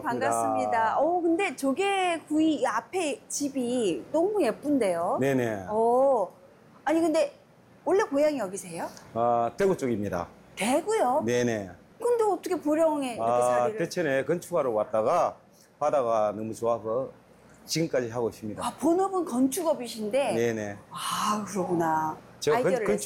반갑습니다. 근데 조개구이 앞에 집이 너무 예쁜데요? 네네. 아니, 근데 원래 고향이 여기세요? 대구 쪽입니다. 대구요? 네네. 근데 어떻게 보령에 이렇게 자리를? 대천에 건축하러 왔다가 바다가 너무 좋아서 지금까지 하고 있습니다. 본업은 건축업이신데? 네네. 그러구나. 제가 아이디어를